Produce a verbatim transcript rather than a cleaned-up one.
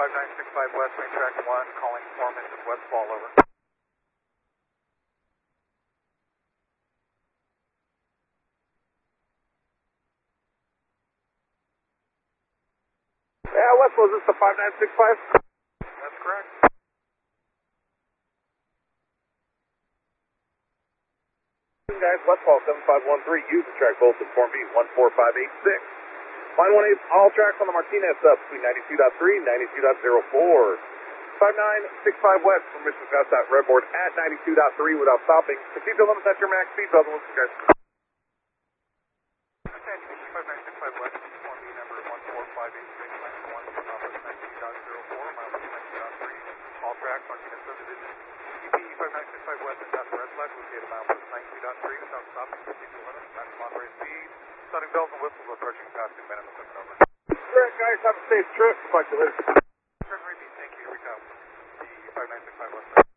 five nine six five West, main track one, calling Foreman to Westfall, over. Yeah, Westfall, is this the five nine six five? That's correct. Guys, Westfall seven five one three, use the track voltage for me, one four five eight six. Line one eight, all tracks on the Martinez up between ninety-two point three and ninety-two point zero four. five nine six five West, permission to pass that redboard at ninety-two point three without stopping. Proceed to limit at your max speed, brother. Listen, guys. five nine six five West, inform me number one four five eight six, line one, ninety-two point zero four, miles ninety-two point three, all tracks, Martinez subdivision. E P E five nine six five West, and red flag, located mile ninety-two point three without stopping, proceed to limit, maximum operating speed. Sounding bells and whistles, approaching capacity, man, and equipment, over. Alright, guys, have a safe trip. Talk to you later. Turn right, thank you, recap. The five nine six five West.